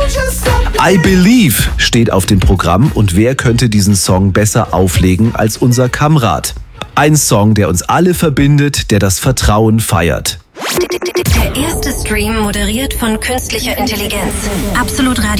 I Believe steht auf dem Programm und wer könnte diesen Song besser auflegen als unser Kamrat? Ein Song, der uns alle verbindet, der das Vertrauen feiert. Der erste Stream moderiert von künstlicher Intelligenz. Absolut Radio.